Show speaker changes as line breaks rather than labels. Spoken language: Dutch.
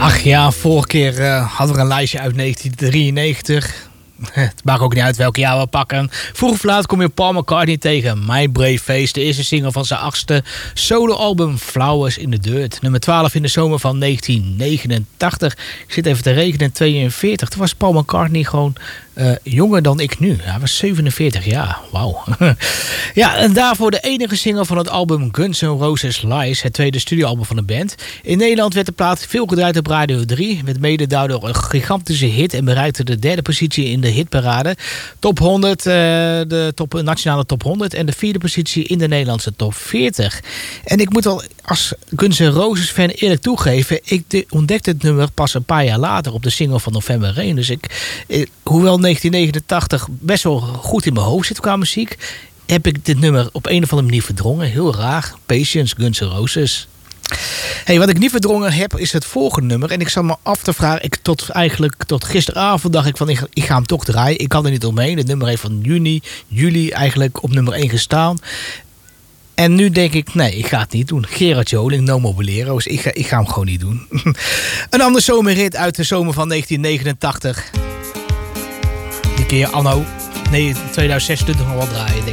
Ach ja, vorige keer hadden we een lijstje uit 1993. Het maakt ook niet uit welk jaar we pakken. Vroeg of laat kom je Paul McCartney tegen. My Brave Face, de eerste single van zijn 8e soloalbum Flowers in the Dirt. Nummer 12 in de zomer van 1989. Ik zit even te rekenen, 42. Toen was Paul McCartney gewoon jonger dan ik nu. Hij was 47 jaar. Wauw. Ja, en daarvoor de enige single van het album Guns N' Roses Lies. Het tweede studioalbum van de band. In Nederland werd de plaat veel gedraaid op Radio 3. Werd mede daardoor een gigantische hit. En bereikte de derde positie in de hitparade. Top 100, de nationale top 100. En de vierde positie in de Nederlandse top 40. En ik moet al als Guns N' Roses fan eerlijk toegeven. Ik ontdekte het nummer pas een paar jaar later op de single van November Rain. Dus hoewel 1989 best wel goed in mijn hoofd zit qua muziek, heb ik dit nummer op een of andere manier verdrongen. Heel raar. Patience, Guns N' Roses. Hey, wat ik niet verdrongen heb is het volgende nummer. En ik zat me af te vragen, tot gisteravond dacht ik van ik ga hem toch draaien. Ik kan er niet omheen. Het nummer heeft van juli eigenlijk op nummer 1 gestaan. En nu denk ik, nee, ik ga het niet doen. Gerard Joling, No More Bolero's. Ik ga hem gewoon niet doen. Een ander zomerhit uit de zomer van 1989. Die keer anno 2026 nog wel draaien.